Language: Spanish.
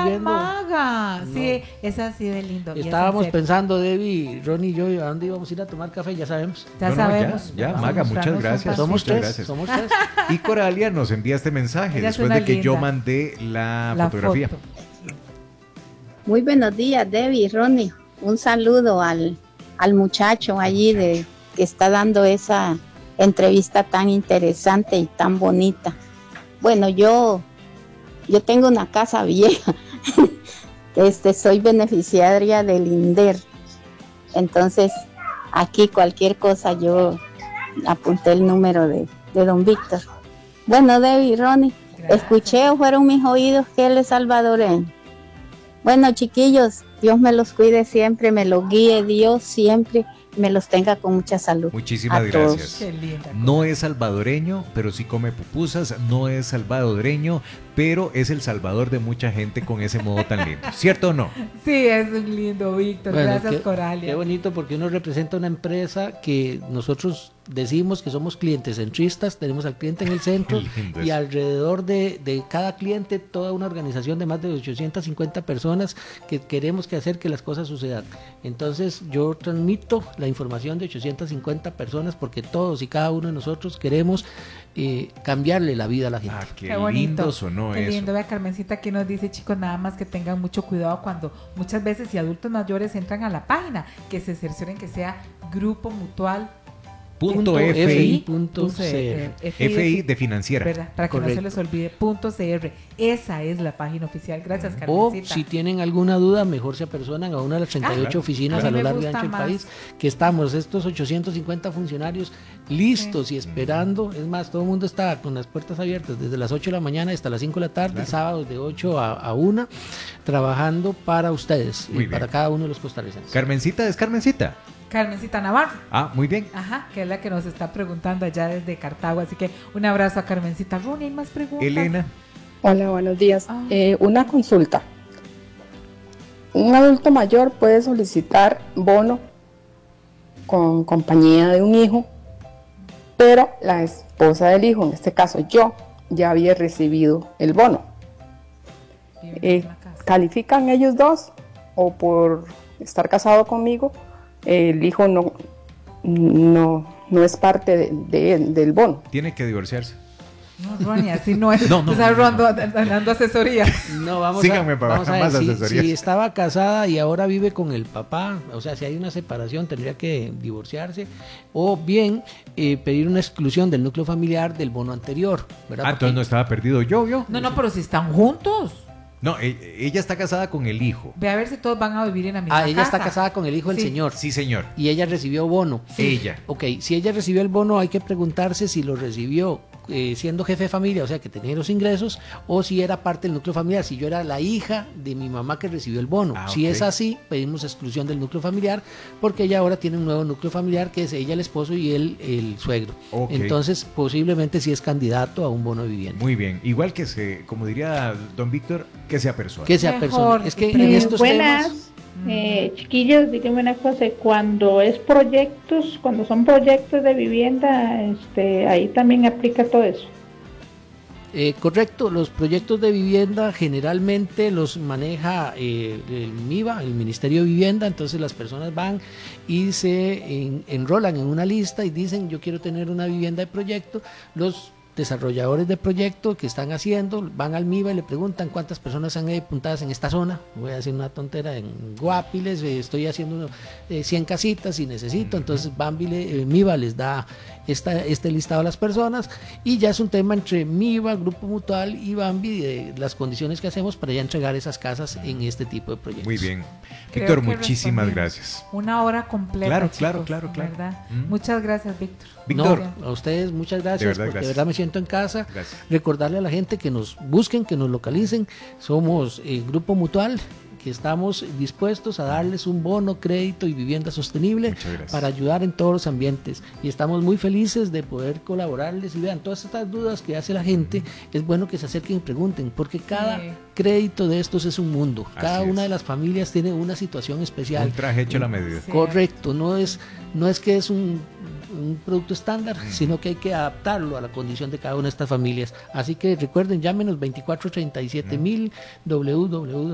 viendo. Maga. No. Sí, es así de lindo. Estábamos pensando, Debbie, Ronnie y yo, ¿a dónde íbamos a ir a tomar café? Ya sabemos. Ya sabemos. Ya, Vamos Maga, a muchas mostrarnos gracias. Somos muchas tres, gracias. somos tres. Y Coralia nos envía este mensaje Ella es después una de que yo linda. mandé la fotografía. foto. Muy buenos días, Debbie, Ronnie. Un saludo al muchacho allí que está dando esa entrevista tan interesante y tan bonita. Bueno, yo tengo una casa vieja. Soy beneficiaria del INDER. Entonces, aquí cualquier cosa yo apunté el número de don Víctor. Bueno, Debbie, Ronnie, Gracias. escuché o fueron mis oídos que él es salvadoreño. Bueno, chiquillos, Dios me los cuide siempre, me los guíe Dios siempre, me los tenga con mucha salud. Muchísimas A todos. gracias. Qué linda. No es salvadoreño, pero sí come pupusas. No es salvadoreño, pero es el salvador de mucha gente con ese modo tan lindo. ¿Cierto o no? Sí, es un lindo, Víctor. Bueno, Gracias, Coralia. Qué bonito, porque uno representa una empresa que nosotros decimos que somos clientes centristas, tenemos al cliente en el centro Lindo y eso. alrededor de cada cliente toda una organización de más de 850 personas que queremos que hacer que las cosas sucedan. Entonces yo transmito la información de 850 personas porque todos y cada uno de nosotros queremos cambiarle la vida a la gente. Ah, qué, Qué bonito. lindo sonó Qué eso. lindo. Vea, Carmencita aquí nos dice, chicos, nada más que tengan mucho cuidado cuando muchas veces si adultos mayores entran a la página, que se cercioren que sea Grupo Mutual FI de financiera. ¿verdad? Para que Correcto. no se les olvide, .cr. Esa es la página oficial. Gracias, O Carmencita. si tienen alguna duda, mejor se apersonan a una de las 38 claro. oficinas A a mí lo me largo y gusta ancho del más. país, que estamos estos 850 funcionarios listos y esperando. Es más, todo el mundo está con las puertas abiertas desde las 8 de la mañana hasta las 5 de la tarde, Claro. sábados de 8 a 1, trabajando para ustedes Muy y bien. para cada uno de los costarricenses. Carmencita es Carmencita. Carmencita Navarro. Ah, muy bien. Ajá, que es la que nos está preguntando allá desde Cartago. Así que un abrazo a Carmencita. Ronnie, ¿hay más preguntas? Elena. Hola, buenos días. Ah. Una consulta. Un adulto mayor puede solicitar bono con compañía de un hijo, pero la esposa del hijo, en este caso yo, ya había recibido el bono. Viven en la casa. ¿Califican ellos dos? ¿O por estar casado conmigo, el hijo no es parte del bono? Tiene que divorciarse. No, Ronnie, así no es. No, no, Tú sabes, no, dando asesoría. No, vamos Síganme para vamos a ver, más si asesorías. estaba casada y ahora vive con el papá, o sea, si hay una separación tendría que divorciarse o bien pedir una exclusión del núcleo familiar del bono anterior, ¿verdad? Ah, entonces no estaba perdido yo. No, pero si están juntos. No, ella está casada con el hijo. Ve a ver si todos van a vivir en la misma casa. Ella está casada con el hijo del Sí. señor. Sí, señor. Y ella recibió bono. Ella. Ok, si ella recibió el bono hay que preguntarse si lo recibió siendo jefe de familia, o sea que tenía los ingresos, o si era parte del núcleo familiar, si yo era la hija de mi mamá que recibió el bono. Ah, Si ok. es así, pedimos exclusión del núcleo familiar, porque ella ahora tiene un nuevo núcleo familiar que es ella el esposo y él el suegro. Ok. Entonces posiblemente sí es candidato a un bono de vivienda. Muy bien. Igual que como diría don Víctor, que sea persona. Que sea Mejor, persona. Es que en pero- estos Buenas, temas... chiquillos, díganme una cosa, cuando son proyectos de vivienda, ahí también aplica todo eso. Correcto, los proyectos de vivienda generalmente los maneja el MIVA, el Ministerio de Vivienda, entonces las personas van y se enrolan en una lista y dicen yo quiero tener una vivienda de proyecto, los desarrolladores de proyecto que están haciendo van al MIVA y le preguntan cuántas personas han apuntadas en esta zona, voy a hacer una tontera en Guapiles, estoy haciendo 100 casitas y necesito, entonces MIVA les da este listado a las personas y ya es un tema entre MIVA, Grupo Mutual y Bambi de las condiciones que hacemos para ya entregar esas casas en este tipo de proyectos. Muy bien. Creo Víctor, que muchísimas respondimos. gracias. Una hora completa. Claro, chicos, claro, claro. ¿verdad? Mm. Muchas gracias, Víctor. Víctor. No, a ustedes muchas gracias, De verdad, porque gracias. de verdad me siento en casa. Gracias. Recordarle a la gente que nos busquen, que nos localicen. Somos Grupo Mutual, que estamos dispuestos a darles un bono, crédito y vivienda sostenible Muchas gracias. para ayudar en todos los ambientes. Y estamos muy felices de poder colaborarles. Y vean, todas estas dudas que hace la gente, es bueno que se acerquen y pregunten, porque cada Sí. crédito de estos es un mundo. Así Cada es. una de las familias tiene una situación especial. Un traje hecho a la medida. Sí. Correcto, no es que es un producto estándar, sino que hay que adaptarlo a la condición de cada una de estas familias. Así que recuerden, llámenos 2437 1000 www